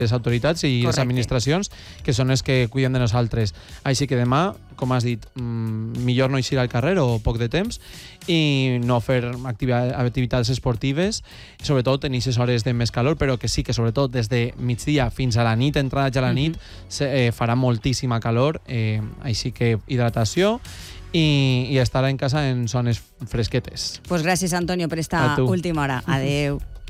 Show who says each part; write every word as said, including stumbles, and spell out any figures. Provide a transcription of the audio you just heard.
Speaker 1: les autoritats i les administracions, que són les que cuiden de nosaltres. Així que demà, com has dit, millor no eixir al carrer o poc de temps i no fer activitats esportives, sobretot en aquestes hores de més calor, però que sí que sobretot des de migdia fins a la nit, entrada ja a la nit, farà moltíssima calor, així que hidratació i, i estar en casa en zones fresquetes.
Speaker 2: Pues gràcies, Antonio, per esta última hora. Adeu.